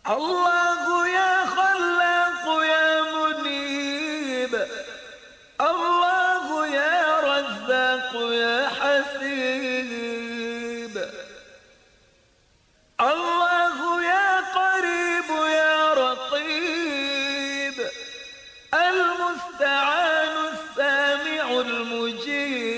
الله يا خلاق يا منيب، الله يا رزاق يا حسيب، الله يا قريب يا رقيب، المستعان السامع المجيب.